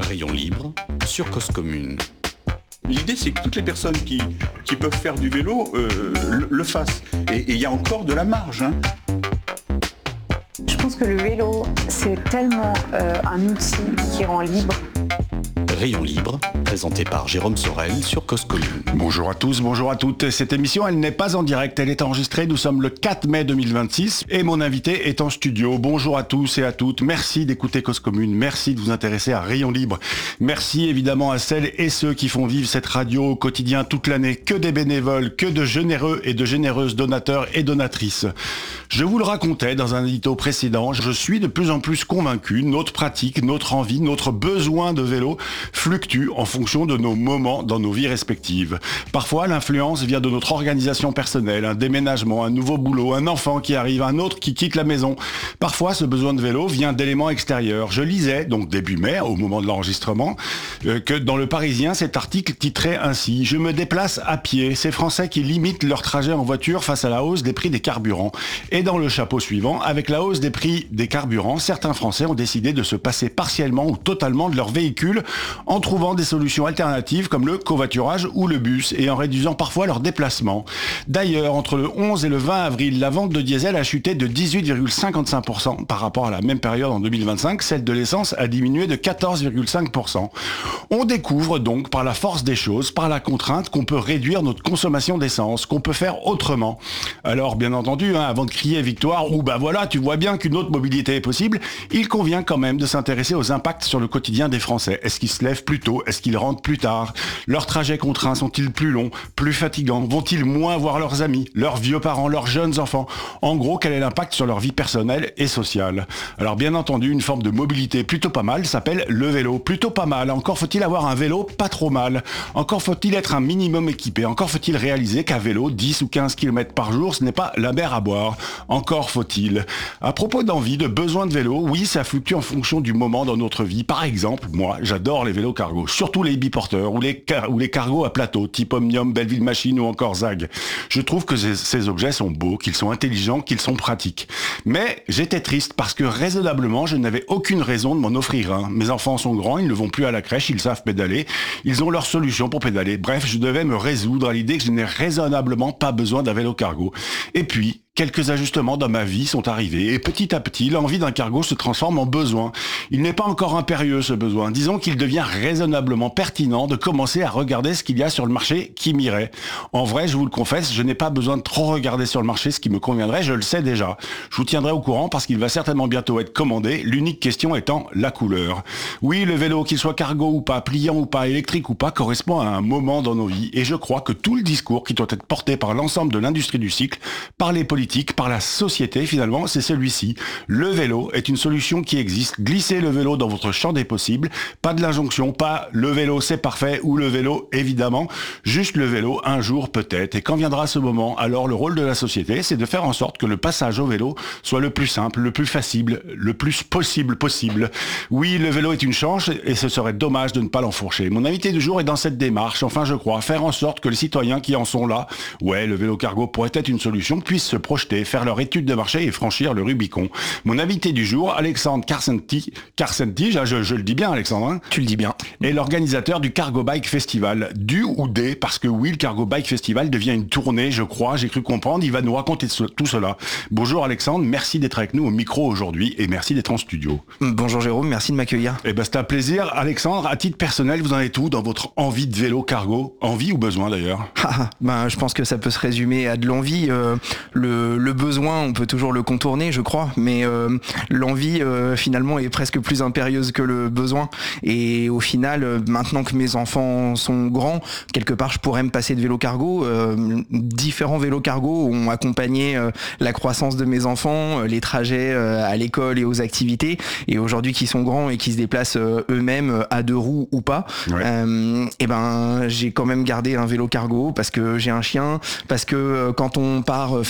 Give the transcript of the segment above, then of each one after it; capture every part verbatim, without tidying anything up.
Rayon libre sur Cause Commune. L'idée, c'est que toutes les personnes qui, qui peuvent faire du vélo euh, le, le fassent. Et il y a encore de la marge. Hein. Je pense que le vélo, c'est tellement euh, un outil qui rend libre. Rayon libre, présenté par Jérôme Sorel sur Cause Commune. Bonjour à tous, bonjour à toutes. Cette émission, elle n'est pas en direct, elle est enregistrée. Nous sommes le quatre mai deux mille vingt-six et mon invité est en studio. Bonjour à tous et à toutes. Merci d'écouter Cause Commune. Merci de vous intéresser à Rayon libre. Merci évidemment à celles et ceux qui font vivre cette radio au quotidien toute l'année. Que des bénévoles, que de généreux et de généreuses donateurs et donatrices. Je vous le racontais dans un édito précédent, je suis de plus en plus convaincu, notre pratique, notre envie, notre besoin de vélo fluctue en fonction de nos moments dans nos vies respectives. Parfois, l'influence vient de notre organisation personnelle, un déménagement, un nouveau boulot, un enfant qui arrive, un autre qui quitte la maison. Parfois, ce besoin de vélo vient d'éléments extérieurs. Je lisais, donc début mai, au moment de l'enregistrement, euh, que dans Le Parisien, cet article titrait ainsi « Je me déplace à pied, ces Français qui limitent leur trajet en voiture face à la hausse des prix des carburants ». Et dans le chapeau suivant, avec la hausse des prix des carburants, certains Français ont décidé de se passer partiellement ou totalement de leur véhicule en trouvant des solutions alternatives comme le covoiturage ou le bus et en réduisant parfois leurs déplacements. D'ailleurs, entre le onze et le vingt avril, la vente de diesel a chuté de dix-huit virgule cinquante-cinq pour cent par rapport à la même période en deux mille vingt-cinq. Celle de l'essence a diminué de quatorze virgule cinq pour cent. On découvre donc par la force des choses, par la contrainte, qu'on peut réduire notre consommation d'essence, qu'on peut faire autrement. Alors, bien entendu, hein, avant de crier victoire ou bah voilà, tu vois bien qu'une autre mobilité est possible, il convient quand même de s'intéresser aux impacts sur le quotidien des Français. Est-ce qu'ils se lèvent plus tôt? Est-ce qu'ils rentrent plus tard? Leurs trajets contraints sont-ils plus longs, plus fatigants? Vont-ils moins voir leurs amis, leurs vieux parents, leurs jeunes enfants? En gros, quel est l'impact sur leur vie personnelle et sociale? Alors bien entendu, une forme de mobilité plutôt pas mal s'appelle le vélo. Plutôt pas mal. Encore faut-il avoir un vélo pas trop mal. Encore faut-il être un minimum équipé. Encore faut-il réaliser qu'à vélo, dix ou quinze kilomètres par jour, ce n'est pas la mer à boire. Encore faut-il. À propos d'envie, de besoin de vélo, oui, ça fluctue en fonction du moment dans notre vie. Par exemple, moi, j'adore les vélos cargo, surtout les biporteurs ou les, car- ou les cargos à plateau, type Omnium, Belleville Machine ou encore Zag. Je trouve que ces, ces objets sont beaux, qu'ils sont intelligents, qu'ils sont pratiques. Mais j'étais triste parce que raisonnablement, je n'avais aucune raison de m'en offrir un. Mes enfants sont grands, ils ne vont plus à la crèche, ils savent pédaler, ils ont leur solution pour pédaler. Bref, je devais me résoudre à l'idée que je n'ai raisonnablement pas besoin d'un vélo cargo. Et puis, quelques ajustements dans ma vie sont arrivés et petit à petit, l'envie d'un cargo se transforme en besoin. Il n'est pas encore impérieux ce besoin. Disons qu'il devient raisonnablement pertinent de commencer à regarder ce qu'il y a sur le marché qui m'irait. En vrai, je vous le confesse, je n'ai pas besoin de trop regarder sur le marché ce qui me conviendrait, je le sais déjà. Je vous tiendrai au courant parce qu'il va certainement bientôt être commandé, l'unique question étant la couleur. Oui, le vélo, qu'il soit cargo ou pas, pliant ou pas, électrique ou pas, correspond à un moment dans nos vies et je crois que tout le discours qui doit être porté par l'ensemble de l'industrie du cycle, par les politiques, par la société, finalement, c'est celui-ci. Le vélo est une solution qui existe. Glissez le vélo dans votre champ des possibles. Pas de l'injonction, pas le vélo c'est parfait ou le vélo évidemment. Juste le vélo un jour peut-être. Et quand viendra ce moment, alors le rôle de la société, c'est de faire en sorte que le passage au vélo soit le plus simple, le plus facile, le plus possible possible. Oui, le vélo est une chance et ce serait dommage de ne pas l'enfourcher. Mon invité du jour est dans cette démarche, enfin je crois, faire en sorte que les citoyens qui en sont là, ouais, le vélo cargo pourrait être une solution, puissent se projeter, faire leur étude de marché et franchir le Rubicon. Mon invité du jour, Alexandre Carcenti, Carcenti, je, je le dis bien Alexandre, hein, tu le dis bien, est l'organisateur du Cargo Bike Festival. Du ou des, parce que oui, le Cargo Bike Festival devient une tournée, je crois, j'ai cru comprendre, il va nous raconter ce, tout cela. Bonjour Alexandre, merci d'être avec nous au micro aujourd'hui et merci d'être en studio. Bonjour Jérôme, merci de m'accueillir. Eh ben c'est un plaisir. Alexandre, à titre personnel, vous en êtes où dans votre envie de vélo cargo? Envie ou besoin d'ailleurs? Ben, je pense que ça peut se résumer à de l'envie. Euh, le Le besoin, on peut toujours le contourner, je crois, mais euh, l'envie, euh, finalement, est presque plus impérieuse que le besoin. Et au final, euh, maintenant que mes enfants sont grands, quelque part, je pourrais me passer de vélo cargo. Euh, différents vélos cargo ont accompagné euh, la croissance de mes enfants, euh, les trajets euh, à l'école et aux activités. Et aujourd'hui, qui sont grands et qui se déplacent euh, eux-mêmes à deux roues ou pas, ouais. euh, et ben, j'ai quand même gardé un vélo cargo parce que j'ai un chien, parce que euh, quand on part faire un peu de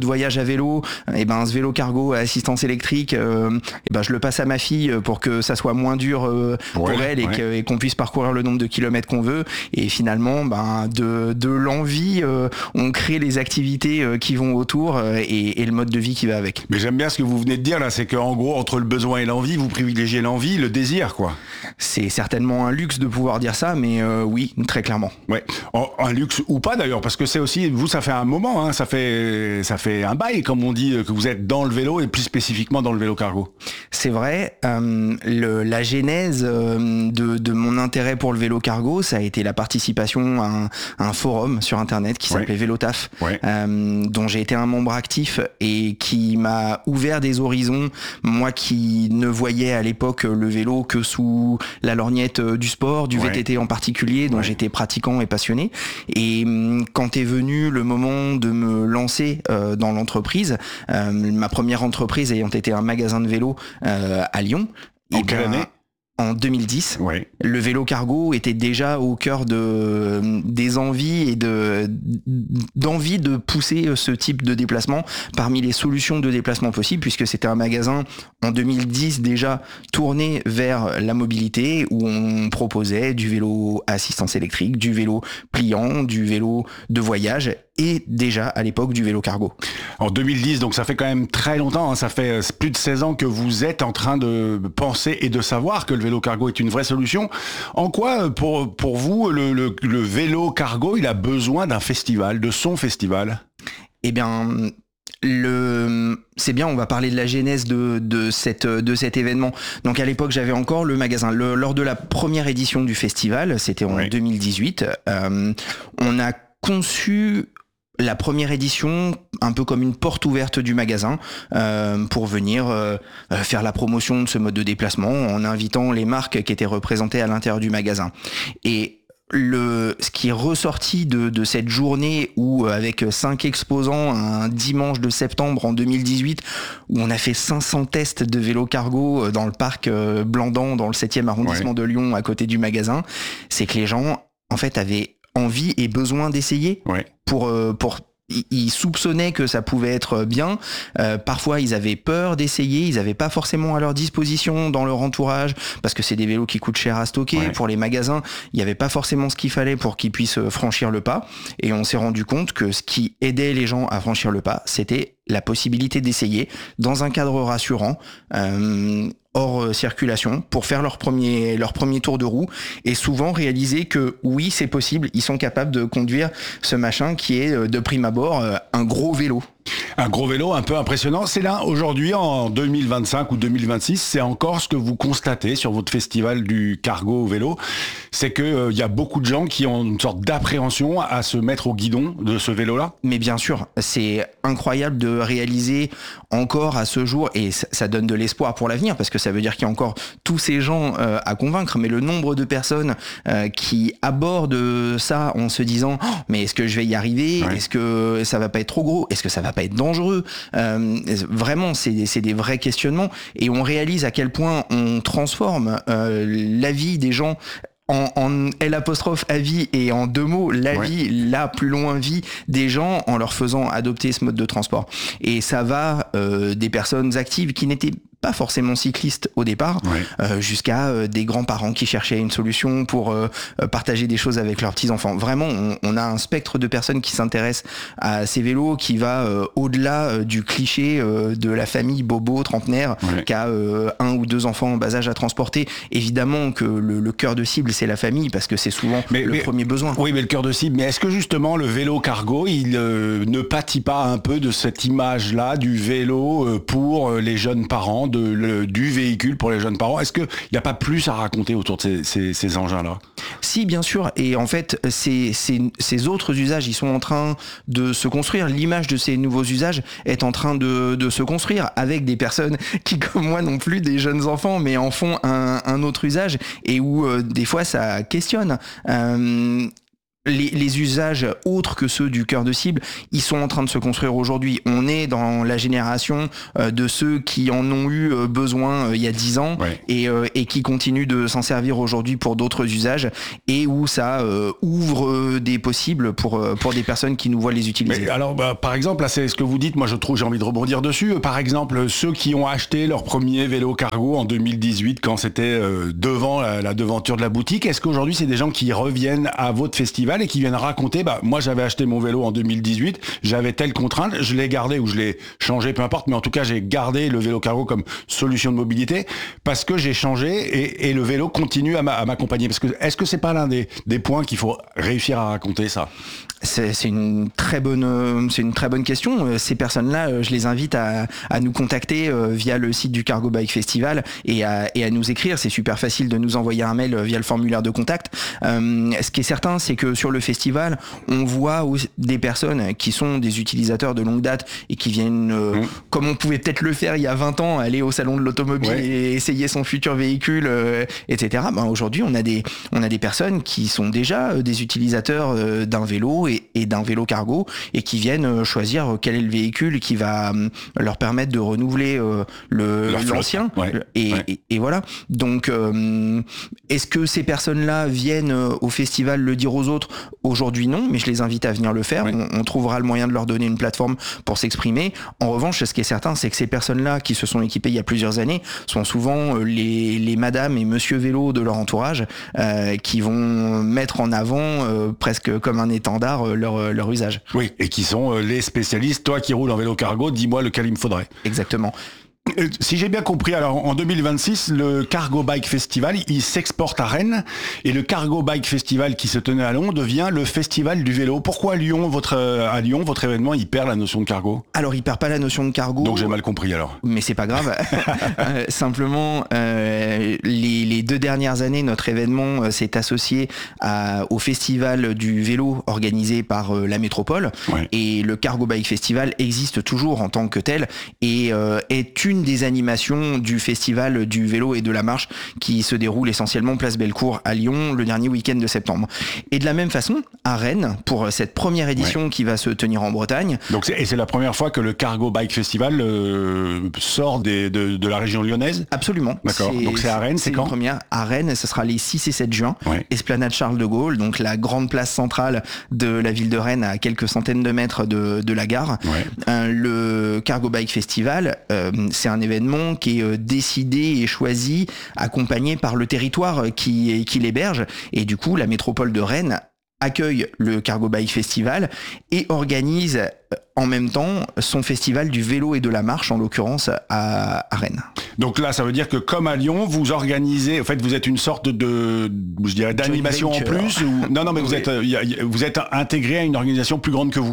voyage à vélo, et ben ce vélo cargo à assistance électrique, euh, et ben je le passe à ma fille pour que ça soit moins dur euh, pour Ouais, elle et, ouais. que, et qu'on puisse parcourir le nombre de kilomètres qu'on veut. Et finalement, ben de, de l'envie, euh, on crée les activités euh, qui vont autour euh, et, et le mode de vie qui va avec. Mais j'aime bien ce que vous venez de dire là, c'est qu'en gros, entre le besoin et l'envie, vous privilégiez l'envie, le désir, quoi. C'est certainement un luxe de pouvoir dire ça, mais euh, oui, très clairement. Ouais, En- un luxe ou pas d'ailleurs, parce que c'est aussi, vous, ça fait un moment, hein, ça fait, ça fait un bail, comme on dit, que vous êtes dans le vélo et plus spécifiquement dans le vélo cargo. C'est vrai, euh, le, la genèse euh, de, de mon intérêt pour le vélo cargo, ça a été la participation à un, à un forum sur internet qui Ouais. s'appelait Vélotaf, Ouais. euh, dont j'ai été un membre actif et qui m'a ouvert des horizons, moi qui ne voyais à l'époque le vélo que sous la lorgnette du sport, du Ouais. V T T en particulier, dont Ouais. j'étais pratiquant et passionné. Et hum, quand est venu le moment de me lancer euh, dans l'entreprise, euh, ma première entreprise ayant été un magasin de vélo euh, à Lyon. En eh quelle bien, année ? En deux mille dix. Ouais. Le vélo cargo était déjà au cœur de, des envies et de, d'envie de pousser ce type de déplacement parmi les solutions de déplacement possibles, puisque c'était un magasin en deux mille dix déjà tourné vers la mobilité, où on proposait du vélo à assistance électrique, du vélo pliant, du vélo de voyage et déjà à l'époque du vélo cargo. En deux mille dix, donc ça fait quand même très longtemps, hein, ça fait euh, plus de seize ans que vous êtes en train de penser et de savoir que le vélo cargo est une vraie solution. En quoi, euh, pour, pour vous, le, le, le vélo cargo, il a besoin d'un festival, de son festival ? Eh bien, le, c'est bien, on va parler de la genèse de, de, cette, de cet événement. Donc à l'époque, j'avais encore le magasin. Le, lors de la première édition du festival, c'était en Oui. deux mille dix-huit, euh, on a conçu la première édition un peu comme une porte ouverte du magasin euh, pour venir euh, faire la promotion de ce mode de déplacement en invitant les marques qui étaient représentées à l'intérieur du magasin. Et le, ce qui est ressorti de, de cette journée où, avec cinq exposants, un dimanche de septembre en deux mille dix-huit, où on a fait cinq cents tests de vélo cargo dans le parc euh, Blandan, dans le septième arrondissement Ouais. de Lyon, à côté du magasin, c'est que les gens, en fait, avaient envie et besoin d'essayer Ouais. pour, euh, pour ils soupçonnaient que ça pouvait être bien. Euh, parfois, ils avaient peur d'essayer. Ils n'avaient pas forcément à leur disposition dans leur entourage, parce que c'est des vélos qui coûtent cher à stocker. Ouais. Pour les magasins, il n'y avait pas forcément ce qu'il fallait pour qu'ils puissent franchir le pas. Et on s'est rendu compte que ce qui aidait les gens à franchir le pas, c'était la possibilité d'essayer dans un cadre rassurant, euh, hors euh, circulation, pour faire leur premier, leur premier tour de roue, et souvent réaliser que oui, c'est possible, ils sont capables de conduire ce machin qui est euh, de prime abord euh, un gros vélo. Un gros vélo un peu impressionnant. C'est là, aujourd'hui, en deux mille vingt-cinq ou deux mille vingt-six, c'est encore ce que vous constatez sur votre festival du cargo vélo, c'est qu'il euh, y a beaucoup de gens qui ont une sorte d'appréhension à se mettre au guidon de ce vélo-là. Mais bien sûr, c'est incroyable de réaliser encore à ce jour, et ça, ça donne de l'espoir pour l'avenir, parce que ça veut dire qu'il y a encore tous ces gens euh, à convaincre, mais le nombre de personnes euh, qui abordent ça en se disant oh, mais est-ce que je vais y arriver, Ouais. est-ce que ça va pas être trop gros, est-ce que ça va pas être dangereux, euh, vraiment c'est, c'est des vrais questionnements, et on réalise à quel point on transforme euh, la vie des gens en, en L apostrophe à vie, et en deux mots, la Ouais. vie, la plus loin vie des gens, en leur faisant adopter ce mode de transport. Et ça va euh, des personnes actives qui n'étaient pas forcément cyclistes au départ, Ouais. euh, jusqu'à euh, des grands-parents qui cherchaient une solution pour euh, euh, partager des choses avec leurs petits-enfants. Vraiment, on, on a un spectre de personnes qui s'intéressent à ces vélos qui va euh, au-delà euh, du cliché euh, de la famille bobo trentenaire Ouais. qui a euh, un ou deux enfants en bas âge à transporter. Évidemment que le, le cœur de cible, c'est la famille, parce que c'est souvent Mais- le mais- premier besoin. Oui, mais le cœur de cible. Mais est-ce que justement le vélo cargo, il euh, ne pâtit pas un peu de cette image-là du vélo euh, pour euh, les jeunes parents, de, le- du véhicule pour les jeunes parents? Est-ce qu'il n'y a pas plus à raconter autour de ces, ces- ces engins-là? Si, bien sûr. Et en fait, ces, ces, ces autres usages, ils sont en train de se construire. L'image de ces nouveaux usages est en train de, de se construire avec des personnes qui, comme moi, n'ont plus des jeunes enfants, mais en font un, un autre usage, et où euh, des fois ça questionne. Euh, Les, les usages autres que ceux du cœur de cible, ils sont en train de se construire aujourd'hui. On est dans la génération euh, de ceux qui en ont eu euh, besoin euh, il y a dix ans ouais. et, euh, et qui continuent de s'en servir aujourd'hui pour d'autres usages et où ça euh, ouvre euh, des possibles pour, euh, pour des personnes qui nous voient les utiliser. Mais alors, bah, par exemple, là, c'est ce que vous dites, moi je trouve, j'ai envie de rebondir dessus. Par exemple, ceux qui ont acheté leur premier vélo cargo en deux mille dix-huit quand c'était euh, devant la, la devanture de la boutique, est-ce qu'aujourd'hui c'est des gens qui reviennent à votre festival et qui viennent raconter, bah, moi j'avais acheté mon vélo en deux mille dix-huit, j'avais telle contrainte, je l'ai gardé ou je l'ai changé, peu importe, mais en tout cas j'ai gardé le vélo cargo comme solution de mobilité parce que j'ai changé et, et le vélo continue à, m'a, à m'accompagner. Parce que est-ce que c'est pas l'un des, des points qu'il faut réussir à raconter ça ? C'est, c'est une très bonne, c'est une très bonne question. Ces personnes-là, je les invite à, à nous contacter via le site du Cargo Bike Festival et à, et à nous écrire. C'est super facile de nous envoyer un mail via le formulaire de contact. Euh, ce qui est certain, c'est que sur le festival, on voit des personnes qui sont des utilisateurs de longue date et qui viennent, euh, mmh. comme on pouvait peut-être le faire il y a vingt ans, aller au salon de l'automobile ouais. et essayer son futur véhicule, euh, et cetera. Ben, aujourd'hui, on a des, on a des personnes qui sont déjà des utilisateurs euh, d'un vélo et, et d'un vélo cargo et qui viennent choisir quel est le véhicule qui va leur permettre de renouveler euh, le, l'ancien. Ouais. Et, ouais. Et, et voilà. Donc, euh, est-ce que ces personnes-là viennent au festival le dire aux autres ? Aujourd'hui, non, mais je les invite à venir le faire. Ouais. On, on trouvera le moyen de leur donner une plateforme pour s'exprimer. En revanche, ce qui est certain, c'est que ces personnes-là qui se sont équipées il y a plusieurs années sont souvent les, les madame et monsieur vélo de leur entourage euh, qui vont mettre en avant euh, presque comme un étendard euh, leur, leur usage. Oui, et qui sont euh, les spécialistes. Toi qui roules en vélo cargo, dis-moi lequel il me faudrait. Exactement. Si j'ai bien compris, alors en deux mille vingt-six, le Cargo Bike Festival, il s'exporte à Rennes et le Cargo Bike Festival qui se tenait à Lyon devient le festival du vélo. Pourquoi Lyon, votre, à Lyon, votre événement, il perd la notion de cargo ? Alors, il perd pas la notion de cargo. Donc j'ai mal compris alors. Mais c'est pas grave. euh, simplement, euh, les, les deux dernières années, notre événement euh, s'est associé à, au festival du vélo organisé par euh, la métropole. Ouais. Et le Cargo Bike Festival existe toujours en tant que tel et euh, est une des animations du festival du vélo et de la marche qui se déroule essentiellement place Bellecour à Lyon le dernier week-end de septembre. Et de la même façon, à Rennes, pour cette première édition ouais. qui va se tenir en Bretagne. Donc c'est, et c'est la première fois que le Cargo Bike Festival euh, sort des, de, de la région lyonnaise ? Absolument. D'accord. C'est, donc c'est à Rennes, c'est, c'est quand ? C'est la première à Rennes, ce sera les six et sept juin. Ouais. Esplanade Charles de Gaulle, donc la grande place centrale de la ville de Rennes à quelques centaines de mètres de, de la gare. Ouais. Euh, le Cargo Bike Festival, euh, c'est un événement qui est décidé et choisi, accompagné par le territoire qui, qui l'héberge. Et du coup, la métropole de Rennes accueille le Cargo Bike Festival et organise en même temps son festival du vélo et de la marche, en l'occurrence à, à Rennes. Donc là, ça veut dire que comme à Lyon, vous organisez, en fait, vous êtes une sorte de, je dirais, d'animation en plus ou... Non, non, mais vous, oui. êtes, vous êtes intégré à une organisation plus grande que vous.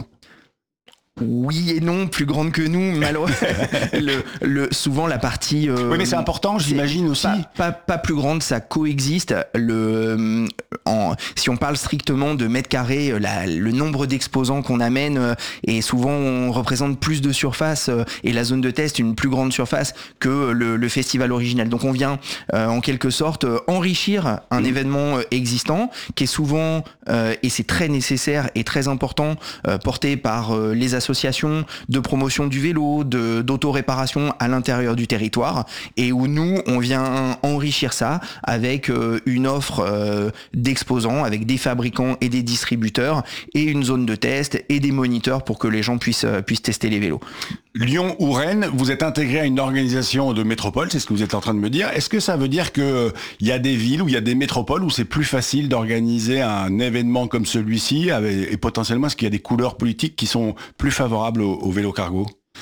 Oui et non, plus grande que nous, malheureusement. le, le, souvent la partie... Euh, oui, mais c'est important, j'imagine aussi. Pas, pas, pas plus grande, ça coexiste. Le, en, si on parle strictement de mètres carrés, la, le nombre d'exposants qu'on amène, euh, et souvent on représente plus de surface, euh, et la zone de test une plus grande surface que le, le festival original. Donc on vient euh, en quelque sorte euh, enrichir un mmh. événement existant, qui est souvent, euh, et c'est très nécessaire et très important, euh, porté par euh, les associations associations de promotion du vélo, de, d'auto-réparation à l'intérieur du territoire, et où nous, on vient enrichir ça avec euh, une offre euh, d'exposants, avec des fabricants et des distributeurs, et une zone de test, et des moniteurs pour que les gens puissent, euh, puissent tester les vélos. Lyon ou Rennes, vous êtes intégré à une organisation de métropole, c'est ce que vous êtes en train de me dire. Est-ce que ça veut dire qu'il euh, y a des villes où il y a des métropoles où c'est plus facile d'organiser un événement comme celui-ci, avec, et potentiellement est-ce qu'il y a des couleurs politiques qui sont plus favorables au, au vélo cargo ?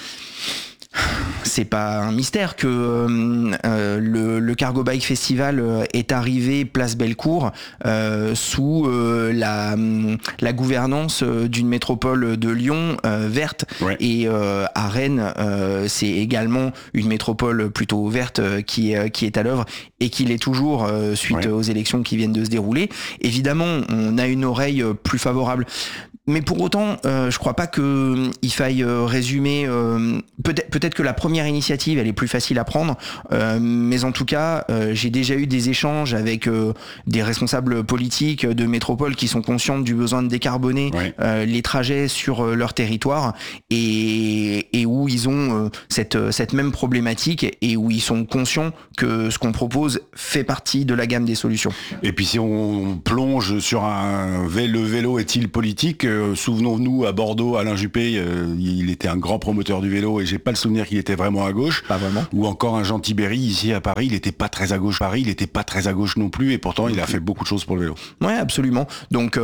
C'est pas un mystère que euh, le, le Cargo Bike Festival est arrivé place Bellecour euh, sous euh, la, la gouvernance d'une métropole de Lyon euh, verte. Ouais. Et euh, à Rennes, euh, c'est également une métropole plutôt verte euh, qui, est, qui est à l'œuvre et qui l'est toujours euh, suite ouais. aux élections qui viennent de se dérouler. Évidemment, on a une oreille plus favorable. Mais pour autant, euh, je crois pas que il faille euh, résumer. Euh, peut-être, peut-être que la première initiative, elle est plus facile à prendre, euh, mais en tout cas, euh, j'ai déjà eu des échanges avec euh, des responsables politiques de métropole qui sont conscients du besoin de décarboner Ouais. euh, les trajets sur euh, leur territoire et, et où ils ont euh, cette cette même problématique et où ils sont conscients que ce qu'on propose fait partie de la gamme des solutions. Et puis si on plonge sur un vélo, le vélo est-il politique ? Euh, souvenons-nous à Bordeaux, Alain Juppé, euh, il était un grand promoteur du vélo et j'ai pas le souvenir qu'il était vraiment à gauche. Pas vraiment. Ou encore un Jean Tibéry ici à Paris, il était pas très à gauche. Paris, il était pas très à gauche non plus et pourtant il a fait beaucoup de choses pour le vélo. Ouais, absolument. Donc